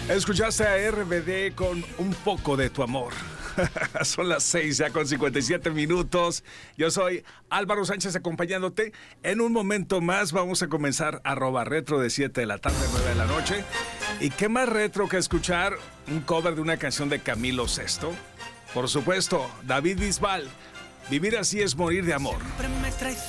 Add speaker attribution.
Speaker 1: Escuchaste a RBD con Un poco de tu amor. Son las 6 ya con 57 minutos. Yo soy Álvaro Sánchez acompañándote. En un momento más vamos a comenzar @retro de 7 de la tarde a 9 de la noche. ¿Y qué más retro que escuchar un cover de una canción de Camilo Sesto? Por supuesto, David Bisbal. Vivir así es morir de amor.